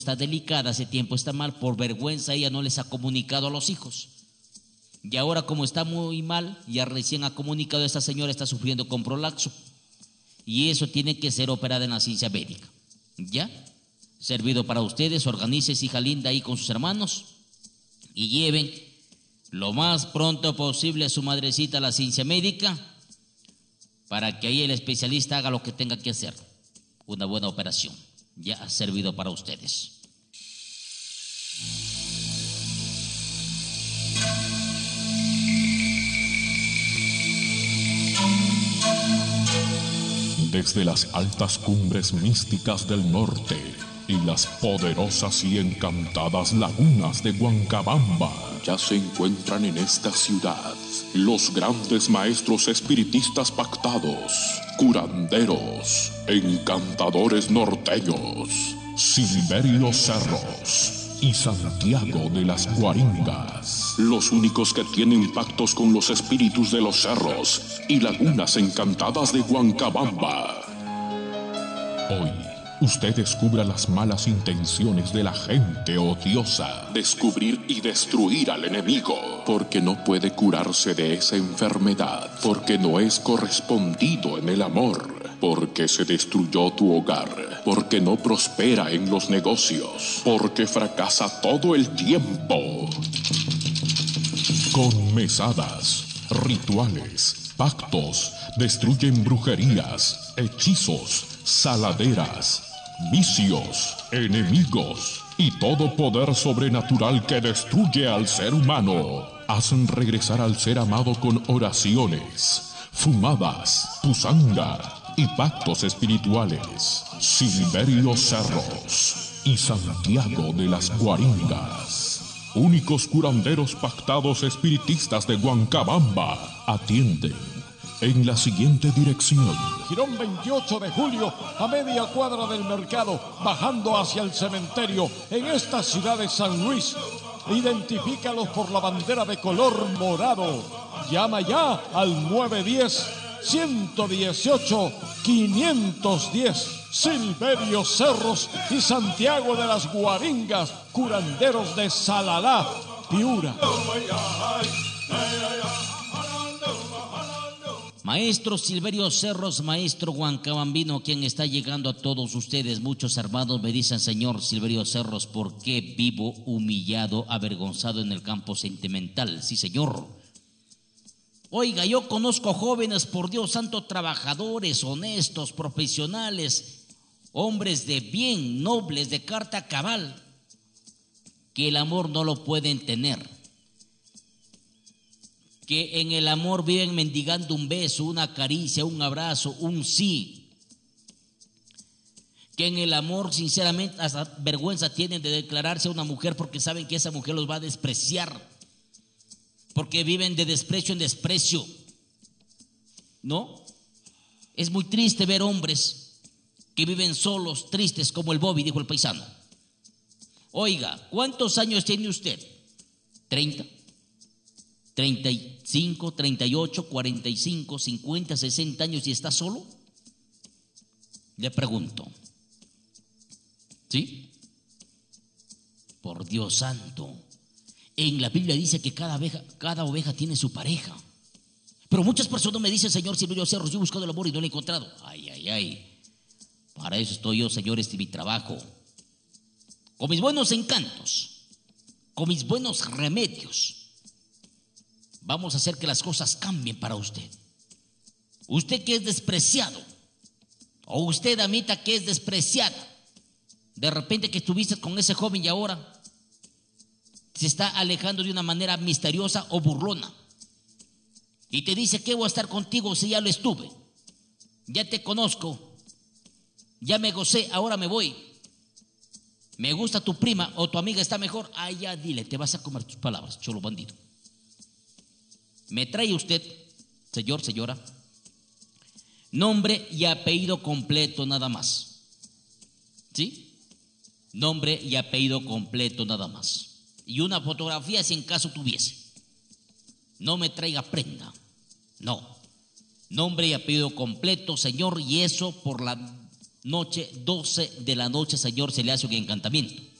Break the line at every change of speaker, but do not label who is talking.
está delicada, hace tiempo está mal, por vergüenza ella no les ha comunicado a los hijos. Y ahora como está muy mal, ya recién ha comunicado, esta señora está sufriendo con prolaxo. Y eso tiene que ser operada en la ciencia médica. ¿Ya? Servido para ustedes, organícese, hija linda, ahí con sus hermanos y lleven lo más pronto posible a su madrecita a la ciencia médica para que ahí el especialista haga lo que tenga que hacer. Una buena operación. Ya ha servido para ustedes.
Desde las altas cumbres místicas del norte y las poderosas y encantadas lagunas de Huancabamba, ya se encuentran en esta ciudad los grandes maestros espiritistas pactados, curanderos, encantadores norteños, Silverio Cerros y Santiago de las Guaringas, los únicos que tienen pactos con los espíritus de los cerros y lagunas encantadas de Huancabamba. Hoy, usted descubra las malas intenciones de la gente odiosa, descubrir y destruir al enemigo, porque no puede curarse de esa enfermedad, porque no es correspondido en el amor, porque se destruyó tu hogar, porque no prospera en los negocios, porque fracasa todo el tiempo. Con mesadas, rituales, pactos, destruyen brujerías, hechizos, saladeras, vicios, enemigos y todo poder sobrenatural que destruye al ser humano. Hacen regresar al ser amado con oraciones, fumadas, pusanga y pactos espirituales. Silverio Cerros y Santiago de las Guaringas, únicos curanderos pactados espiritistas de Huancabamba, atienden en la siguiente dirección:
Girón 28 de julio, a media cuadra del mercado, bajando hacia el cementerio, en esta ciudad de San Luis. Identifícalos por la bandera de color morado. Llama ya al 910-118-510. Silverio Cerros y Santiago de las Guaringas, curanderos de Salalá, Piura.
Maestro Silverio Cerros, maestro huancabambino, quien está llegando a todos ustedes. Muchos hermanos me dicen: señor Silverio Cerros, ¿por qué vivo humillado, avergonzado en el campo sentimental? Sí, señor. Oiga, yo conozco jóvenes, por Dios santo, trabajadores, honestos, profesionales, hombres de bien, nobles, de carta cabal, que el amor no lo pueden tener, que en el amor viven mendigando un beso, una caricia, un abrazo, un sí, que en el amor sinceramente hasta vergüenza tienen de declararse a una mujer porque saben que esa mujer los va a despreciar, porque viven de desprecio en desprecio, ¿no? Es muy triste ver hombres que viven solos, tristes como el Bobby, dijo el paisano. Oiga, ¿cuántos años tiene usted? 30, 35, 38, 45, 50, 60 años y está solo. Le pregunto, ¿sí? Por Dios santo, en la Biblia dice que cada oveja tiene su pareja. Pero muchas personas me dicen: señor Silverio Cerros, yo he buscado el amor y no lo he encontrado. Ay, ay, ay. Para eso estoy yo, señores, de mi trabajo. Con mis buenos encantos, con mis buenos remedios, vamos a hacer que las cosas cambien para usted. Usted que es despreciado, o usted, amita, que es despreciada, de repente que estuviste con ese joven y ahora se está alejando de una manera misteriosa o burlona y te dice: ¿qué voy a estar contigo si ya lo estuve? Ya te conozco, ya me gocé, ahora me voy. Me gusta tu prima o tu amiga, está mejor. Ah, ya, dile, te vas a comer tus palabras, cholo bandido. Me trae usted, señor, señora, nombre y apellido completo nada más. ¿Sí? Nombre y apellido completo nada más. Y una fotografía si en caso tuviese. No me traiga prenda. No. Nombre y apellido completo, señor, y eso por la noche, 12 de la noche, Señor, se le hace un encantamiento.